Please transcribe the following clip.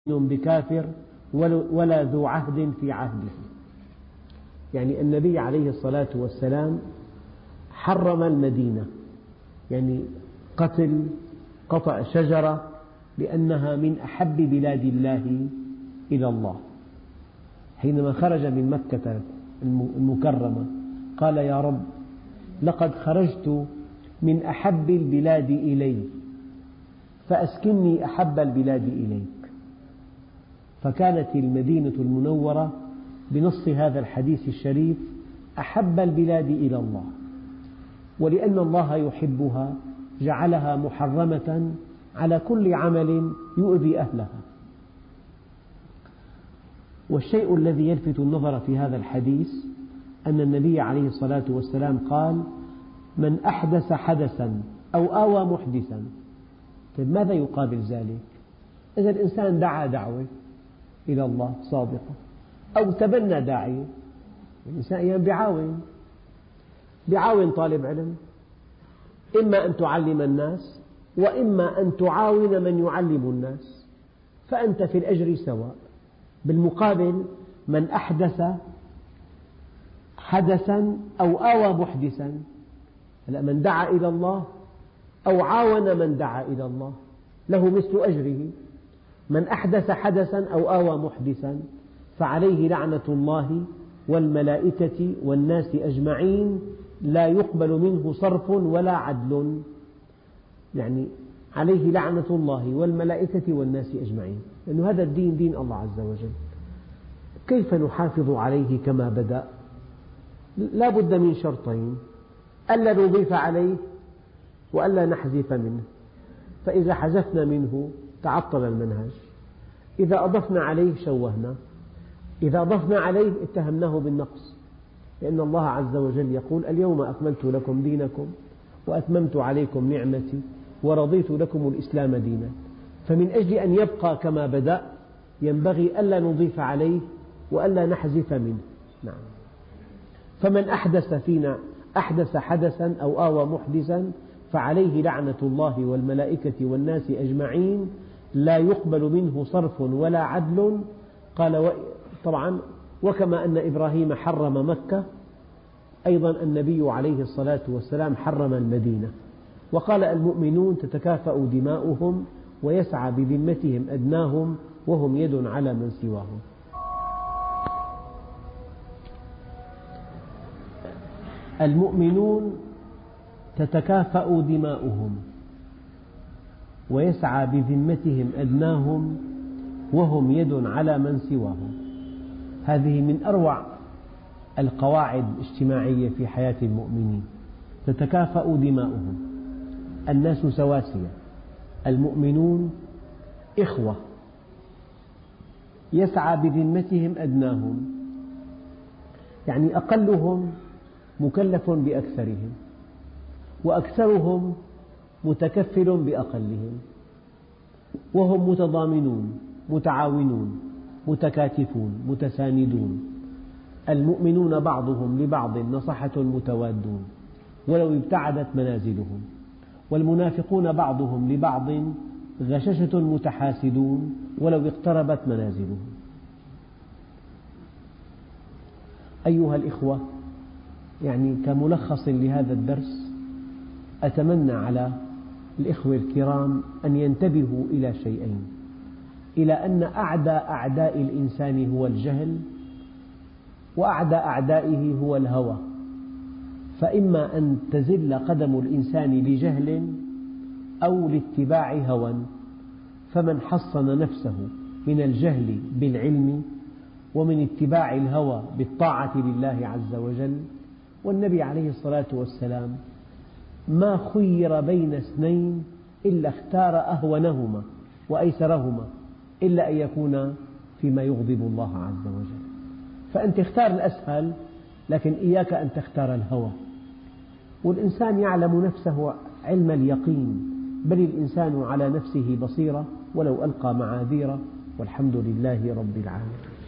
بكافر ولا ذو عهد في عهده. يعني النبي عليه الصلاة والسلام حرم المدينة، يعني قطع شجرة، لأنها من أحب بلاد الله إلى الله. حينما خرج من مكة المكرمة قال: يا رب، لقد خرجت من أحب البلاد إلي فأسكنني أحب البلاد إليك. فكانت المدينة المنورة بنص هذا الحديث الشريف أحب البلاد إلى الله، ولأن الله يحبها جعلها محرمة على كل عمل يؤذي أهلها. والشيء الذي يلفت النظر في هذا الحديث أن النبي عليه الصلاة والسلام قال: من أحدث حدثا أو آوى محدثا. طيب ماذا يقابل ذلك؟ إذا الإنسان دعا دعوة إلى الله صادقة أو تبنى داعية، الإنسان أيام بيعاون طالب علم، إما أن تعلم الناس وإما أن تعاون من يعلم الناس، فأنت في الأجر سواء. بالمقابل من أحدث حدثا أو آوى محدثا، من دعا إلى الله أو عاون من دعا إلى الله له مثل أجره. من أحدث حدثا أو آوى محدثا فعليه لعنة الله والملائكة والناس أجمعين، لا يقبل منه صرف ولا عدل. يعني عليه لعنة الله والملائكة والناس أجمعين، لأن هذا الدين دين الله عز وجل. كيف نحافظ عليه كما بدأ؟ لا بد من شرطين: ألا نضيف عليه وألا نحذف منه. فإذا حذفنا منه تعطل المنهج، إذا أضفنا عليه شوهنا، إذا أضفنا عليه اتهمناه بالنقص، لأن الله عز وجل يقول: اليوم أكملت لكم دينكم وأتممت عليكم نعمتي ورضيت لكم الإسلام دينا. فمن أجل أن يبقى كما بدأ ينبغي ألا نضيف عليه وألا نحذف منه. نعم. فمن أحدث فينا حدثا أو آوى محدثا فعليه لعنة الله والملائكة والناس أجمعين، لا يقبل منه صرف ولا عدل. قال طبعا وكما أن إبراهيم حرم مكة، أيضا النبي عليه الصلاة والسلام حرم المدينة، وقال: المؤمنون تتكافأ دماؤهم ويسعى بذمتهم أدناهم وهم يد على من سواهم. المؤمنون تتكافأ دماؤهم ويسعى بذمتهم أدناهم وهم يد على من سواهم. هذه من أروع القواعد الاجتماعية في حياة المؤمنين. تتكافأ دماؤهم، الناس سواسية، المؤمنون إخوة، يسعى بذمتهم أدناهم، يعني أقلهم مكلف بأكثرهم وأكثرهم متكفل بأقلهم، وهم متضامنون متعاونون متكاتفون متساندون. المؤمنون بعضهم لبعض نصحة متوادون ولو ابتعدت منازلهم، والمنافقون بعضهم لبعض غششة متحاسدون ولو اقتربت منازلهم. أيها الإخوة، يعني كملخص لهذا الدرس، أتمنى على الإخوة الكرام أن ينتبهوا إلى شيئين: إلى أن أعدى أعداء الإنسان هو الجهل، وأعدى أعدائه هو الهوى. فإما أن تزل قدم الإنسان لجهل أو لاتباع هوى، فمن حصن نفسه من الجهل بالعلم ومن اتباع الهوى بالطاعة لله عز وجل. والنبي عليه الصلاة والسلام ما خير بين اثنين إلا اختار أهونهما وأيسرهما، إلا أن يكون فيما يغضب الله عز وجل. فأنت اختار الأسهل، لكن إياك أن تختار الهوى. والإنسان يعلم نفسه علم اليقين، بل الإنسان على نفسه بصيرة ولو ألقى معاذيره، والحمد لله رب العالمين.